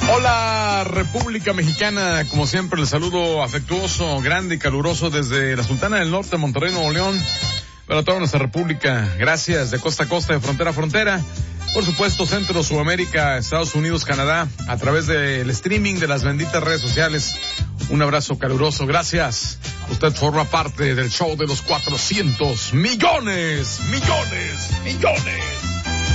Hola, República Mexicana, como siempre les saludo afectuoso, grande y caluroso desde la Sultana del Norte, Monterrey, Nuevo León, para toda nuestra República. Gracias, de costa a costa, de frontera a frontera. Por supuesto, Centro, Sudamérica, Estados Unidos, Canadá, a través del streaming de las benditas redes sociales. Un abrazo caluroso, gracias. Usted forma parte del show de los 400 millones.